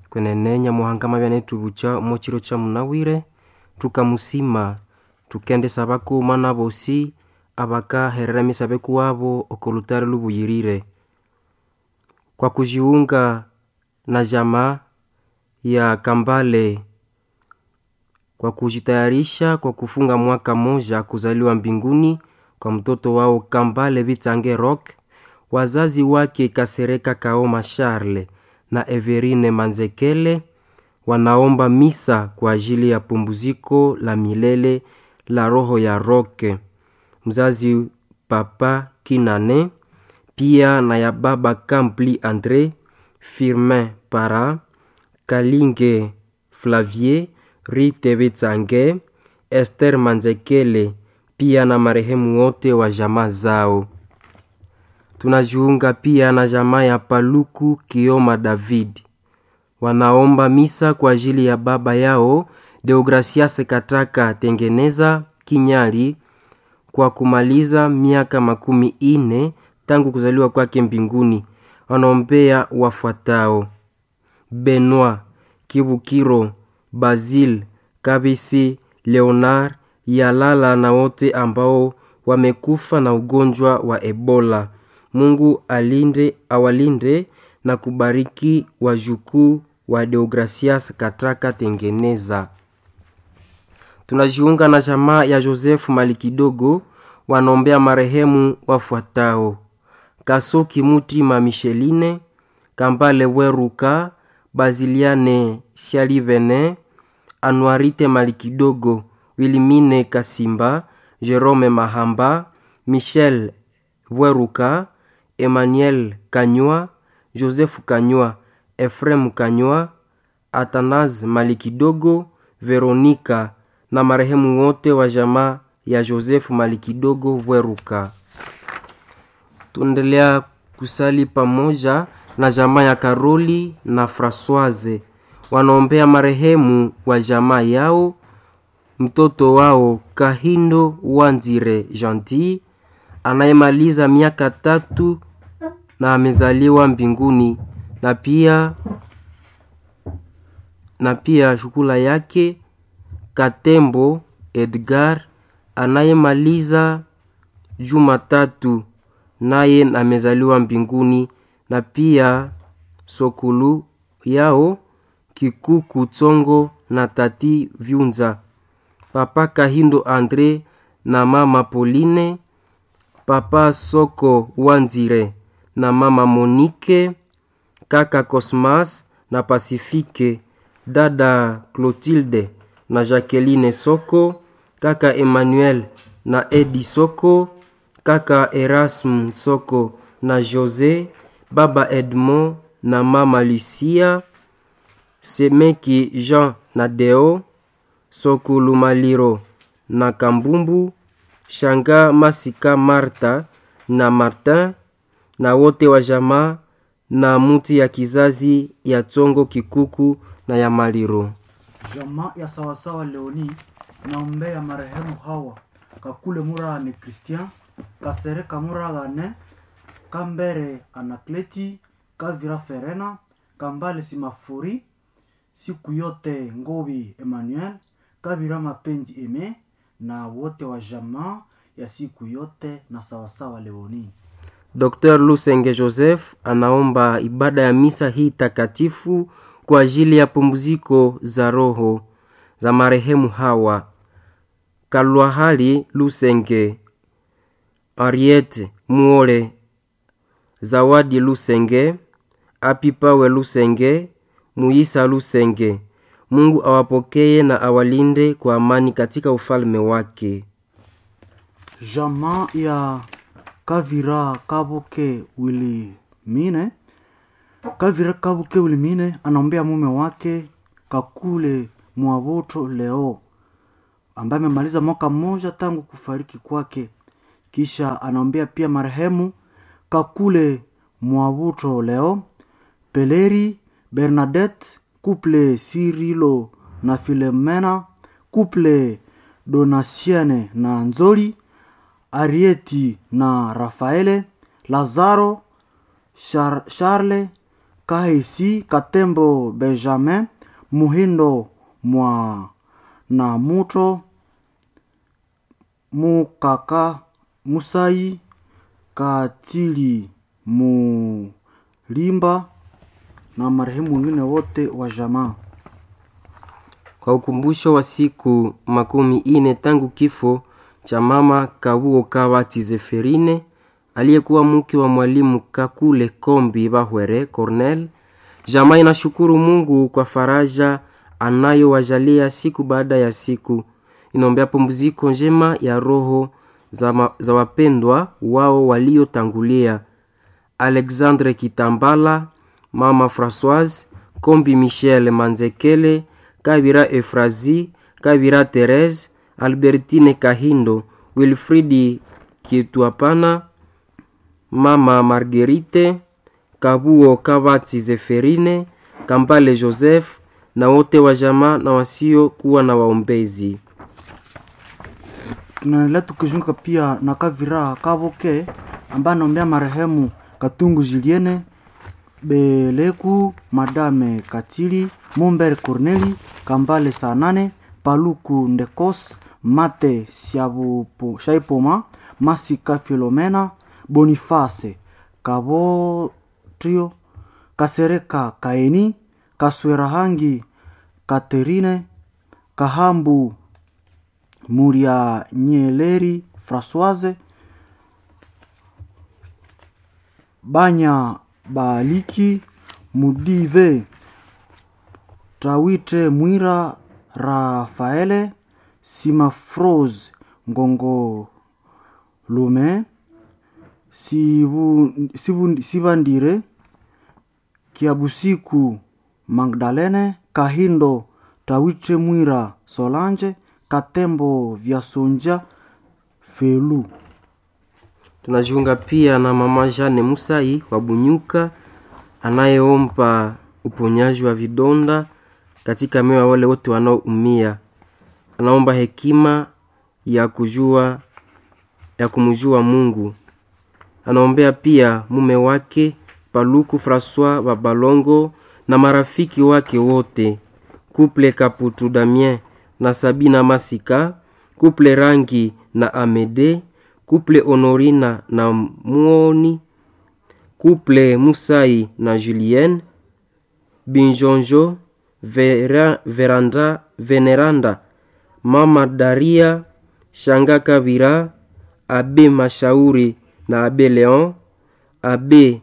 kwenenenya muhangama byanetu bucha mochiro cha munawire tukamusima tukende sabako mana bosi abaka herera misabe kuwabo okolutare lubuyirire kwa kujiunga na jamaa ya Kambale kwa kujitayarisha kwa kufunga mwaka moja kuzaliwa mbinguni kwa mtoto wao Kambale Bitange Rock. Wazazi wake Kasereka Kaoma Charles na Everine Manzekele wanaomba misa kwa ajili ya pumbuziko la milele la roho ya Rock, mzazi Papa Kinane, pia na ya baba Kampli Andre, Firmin Para, Kalinge Flavier, Rite Bitange, Esther Manzekele, pia na marehemu wote wa jamaa zao. Tunajiunga pia na jamaa ya Paluku Kioma David. Wanaomba misa kwa ajili ya baba yao Deogracias Kataka Tengeneza Kinyali kwa kumaliza miaka 40 tangu kuzaliwa kwake mbinguni. Wanaombea wafuatao: Benoit Kibukiro, Basil Kabisi, Leonard Yalala na wote ambao wamekufa na ugonjwa wa Ebola. Mungu awalinde na kubariki wajukuu wa Deogracias Kataka Tengeneza. Tunajiunga na jamaa ya Joseph Malikidogo, wanaombea marehemu wafuatao: Kasoki Mutima Micheline, Kambale Weruka, Baziliane Shalivene, Anuarite Malikidogo, Wilimine Kasimba, Jerome Mahamba, Michel Weruka, Emmanuel Kanywa, Joseph Kanywa, Efrem Kanywa, Atanaz Malikidogo, Veronika na marehemu wote wa jamaa ya Joseph Malikidogo Weruka. Tuendelea kusali pamoja na jamaa ya Karoli na Françoise, wanaombea marehemu wa jamaa yao mtoto wao Kahindo Wanzire Gentil anayemaliza miaka 3 na amezaliwa mbinguni, na pia shukula yake Katembo Edgar anayemaliza Jumatatu naye amezaliwa mbinguni, na pia sokulu yao Kikuku Tsongo na Tati Vyunza, Papa Kahindo Andre na Mama Pauline, Papa Soko Wanzire na Mama Monique, Kaka Cosmas na Pacifique, Dada Clotilde na Jacqueline Soko, Kaka Emmanuel na Edi Soko, Kaka Erasme Soko na Jose, Baba Edmond na Mama Lucia, Semeki Jean na Deo, Sokulu Maliro na Kambumbu, Shanga Masika Marta na Martin na wote wa jamaa na muti ya kizazi ya Tsongo Kikuku na ya Maliro. Jamaa ya sawasawa Leoni naombea marehemu hawa: Kakule Murane Christian, Kasereka Muragane, Kambere Anakleti, Kavira Ferena, Kambale Simafuri, Siku yote Ngobi Emmanuel, Kavira Mapenzi Eme na wote wa jamaa ya Siku yote na sawasawa Leoni. Dr. Lusenge Joseph anaomba ibada ya misa hii takatifu kwa ajili ya pumziko za roho za marehemu hawa: Kalwahali Lusenge, Ariete Muole, Zawadi Lusenge, Apipawe Lusenge, Muisa Lusenge. Mungu awapokee na awalinde kwa amani katika ufalme wake. Jamaa ya Kavira Kabuke Wilimine, Kavira Kabuke Wilimine anaombea mume wake Kakule Mwaboto Leo ambaye amemaliza mwaka mmoja tangu kufariki kwake. Kisha anaombea pia marehemu Kakule Mwaboto Leo, Peleri Bernadette, couple Cyrilo na Filemena, couple Donasiene na Nzoli, Arieti na Rafaele, Lazaro, Charles, Kahesi Katembo Benjamin Muhindo mwa na Muto Mukaka Musai Katili Mulimba na marehemu wengine wote wa jamaa. Kwa ukumbusho wa siku 40 tangu kifo cha mama Kabuo Kabati Zeferine aliyekuwa mke wa mwalimu Kakule Kombi Bahwere Cornel, jamaa inashukuru Mungu kwa faraja anayowajalia siku baada ya siku. Inaombea pumziko njema ya roho za wapendwa wao waliotangulia: Alexandre Kitambala, mama Françoise Kombi, Michel Manzekele, Kabira Efrazi, Kabira Therese, Albertine Kahindo, Wilfridi Kituapana, mama Marguerite Kabuo Kabati Zeferine, Kambale Joseph na wote wa jamaa na wasio kuwa na waombezi. Tunaendelea tukizunguka pia na Kavira Kaboke ambaye anaombea marehemu Katungu Julienne Beleku, Madame Katili Mumbere Corneli, Kambale Sanane, Paluku Ndekos, Mate Shaipoma, Masika Filomena, Boniface Kabotrio, Kasereka Kaeni, Kaswerahangi Katerine, Kahambu Muria Nyeleri Françoise, Banya Baliki Mudive Tawite Mwira Rafaele Simafroze Ngongo Lume Sibandire Kiabusiku Magdalene Kahindo Tawite Mwira Solange Katembo Vyasonja Felu. Tunajiunga pia na mama Jane Musai wa Bunyuka anayeomba uponyaji wa vidonda katika mioyo wale wote wanaoumia. Anaomba hekima ya kumjua Mungu. Anaombea pia mume wake Paluku François Babalongo na marafiki wake wote, Couple Kaputu Damien na Sabina Masika, Couple Rangi na Amede, Couple Honorina na Muoni, Couple Musai na Julienne, Binjonjo, Veneranda, Mama Daria, Shanga Kabira, Abe Mashauri na Abe Leon, Abe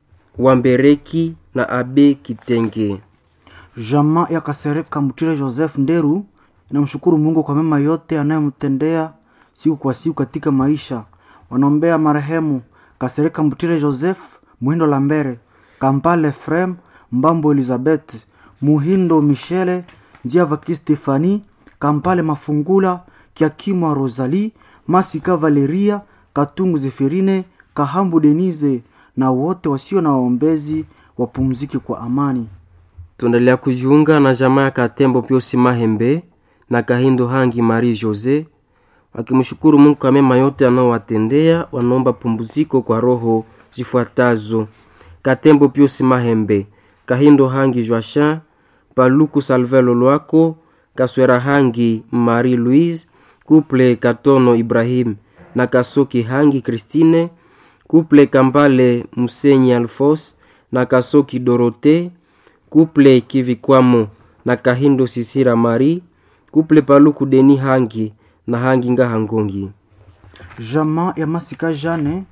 Wambereki na Abe Kitenge. Jamaa ya Kasereka Mutire Joseph Nderu inamshukuru Mungu kwa mema yote anayomtendea siku kwa siku katika maisha. Wanaombea marehemu Kasereka Mutire Joseph, Muhindo Lambere, Kampale Frem, Mbambo Elizabeth, Muhindo Michele, Njiavaki Stefani, Kampale Mafungula, Kiakima Rosalie, Masika Valeria, Katungu Zeferine, Kahambu Denise na wote wasio na waombezi wapumzike kwa amani. Tunaendelea kujiunga na jamaa ya Katembo Piosi Mahembe na Kahindo Hangi Marie Jose wakimshukuru Mungu kwa mema yote anayowatendea. Wanaomba pumziko kwa roho zifuatazo: Katembo Piosi Mahembe, Kahindo Hangi Joachin, Paluku Salvelo Lwako, Kaswera Hangi Marie Louise, Couple Katono Ibrahim na Kasoki Hangi Christine, Couple Kambale Musenyi Alfos na Kasoki Dorote, Couple Kivikwamo na Kahindo Sisira Marie, Couple Paluku Deni Hangi na Hangi Ngahangongi. Jamaa ya Masika Jane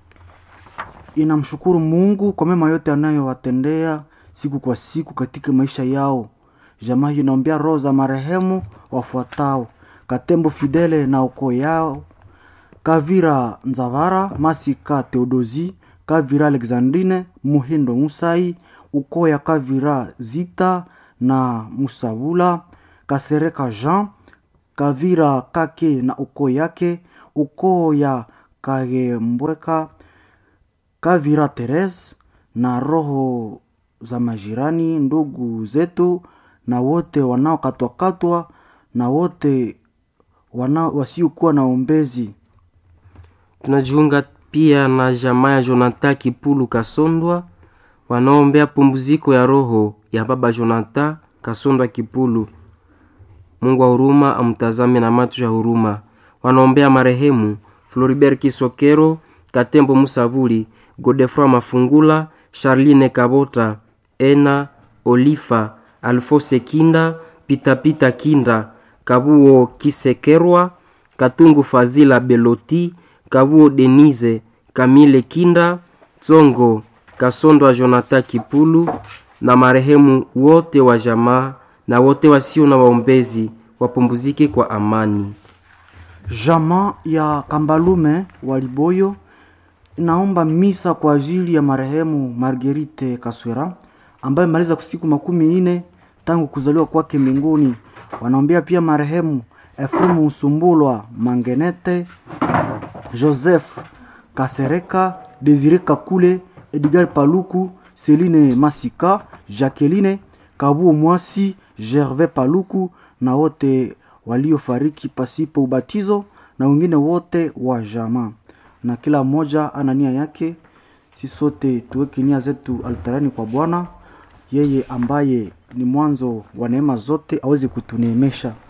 inamshukuru Mungu kwa mema yote anayowatendea siku kwa siku katika maisha yao. Jamaa hiyo inaombea roho za marehemu wafuatao: Katembo Fidele na ukoo yao, Kavira Nzavara, Masika Theodosi, Kavira Alexandrine, Muhindo Musai, ukoo ya Kavira Zita na Musabula, Kasereka Jean, Kavira Kake na ukoo yake, ukoo ya Kagembweka, Kavira Therese na roho za majirani, ndugu zetu na wote wanaokatwa na wote wasiokuwa na ombezi. Tunajiunga pia na jamaa ya Jonathan Kipulu Kasondwa wanaombea pumziko ya roho ya baba Jonathan Kasonda Kipulu. Mungu wa huruma amtazame na macho ya huruma. Wanaombea marehemu Floribert Kisokero, Katembo Musabuli, Godefroid Mafungula, Charline Kabota, Ena Olifa, Alphonse Kinda, Pita Kinda, Kabuo Kisekerwa, Katungu Fazila Beloti, Kabuo Denise, Kamile Kinda, Tsongo Kasondwa Jonathan Kipulu na marehemu wote wa jamaa na wote wasio na waombezi wapumzike kwa amani. Jamaa ya Kambalume Waliboyo inaomba misa kwa ajili ya marehemu Marguerite Kaswera ambaye maliza kusiku 40 tangu kuzaliwa kwake mbinguni. Wanaombea pia marehemu Efremu Usumbulwa Mangenete, Joseph Kasereka, Desire Kakule, Edgar Paluku, Celine Masika, Jacqueline Kabuo Mwasi, Gervais Paluku na wote waliofariki pasipo ubatizo na wengine wote wa jamaa. Na kila mmoja ana nia yake. Sisi sote tuweke nia zetu altarani kwa Bwana, yeye ambaye ni mwanzo wa neema zote aweze kutuneemesha.